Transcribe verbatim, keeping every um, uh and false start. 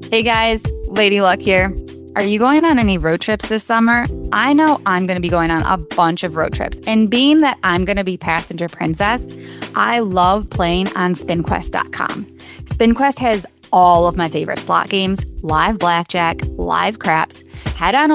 Hey guys, Lady Luck here. Are you going on any road trips this summer? I know I'm going to be going on a bunch of road trips. And being that I'm going to be passenger princess, I love playing on spin quest dot com. SpinQuest has all of my favorite slot games, live blackjack, live craps. Head on